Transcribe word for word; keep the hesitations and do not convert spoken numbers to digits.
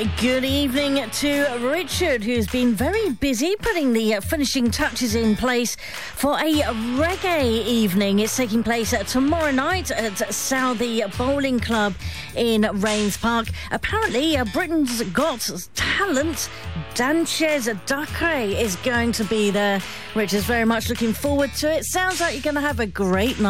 Good evening to Richard, who's been very busy putting the uh, finishing touches in place for a reggae evening. It's taking place uh, tomorrow night at Southey Bowling Club in Rains Park. Apparently, uh, Britain's Got Talent, Danchez Dacre, is going to be there. Richard's very much looking forward to it. Sounds like you're going to have a great night.